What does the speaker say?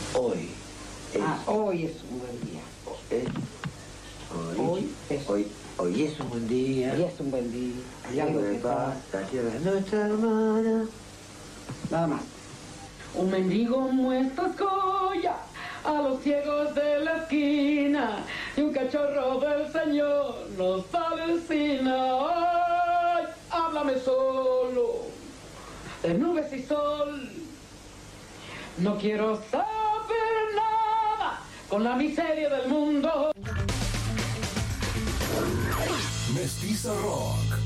Hoy es, hoy es un buen día. Hoy es un buen día. Hoy es un buen día. Hay algo que pasa, nuestra hermana. Nada más. Un mendigo muestra escolla a los ciegos de la esquina y un cachorro del Señor nos alucina. ¡Ay! Háblame solo de nubes y sol. No quiero saber nada con la miseria del mundo. Mestiza Rock.